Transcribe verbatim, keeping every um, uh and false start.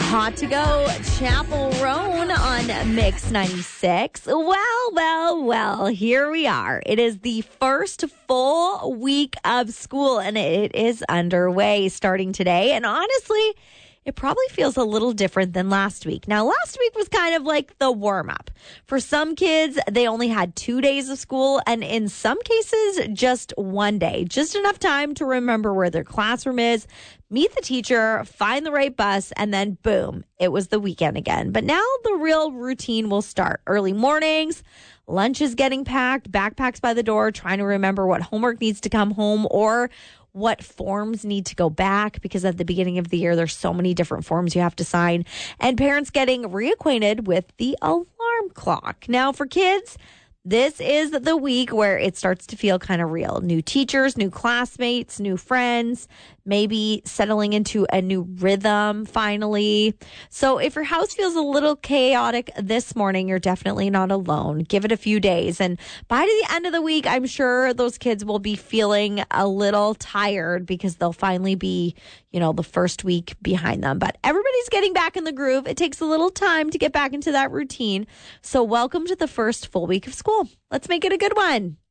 Hot to go, Chapel Roan on Mix ninety-six. Well, well, well, here we are. It is the first full week of school, and it is underway starting today. And honestly, it probably feels a little different than last week. Now, last week was kind of like the warm-up. For some kids, they only had two days of school, and in some cases, just one day. Just enough time to remember where their classroom is, meet the teacher, find the right bus, and then boom, it was the weekend again. But now the real routine will start. Early mornings, lunch is getting packed, backpacks by the door, trying to remember what homework needs to come home or what forms need to go back, because at the beginning of the year, there's so many different forms you have to sign, and parents getting reacquainted with the alarm clock. Now, for kids, this is the week where it starts to feel kind of real. New teachers, new classmates, new friends, maybe settling into a new rhythm finally. So if your house feels a little chaotic this morning, you're definitely not alone. Give it a few days. And by the end of the week, I'm sure those kids will be feeling a little tired because they'll finally be, you know, the first week behind them. But everybody's getting back in the groove. It takes a little time to get back into that routine. So welcome to the first full week of school. Let's make it a good one.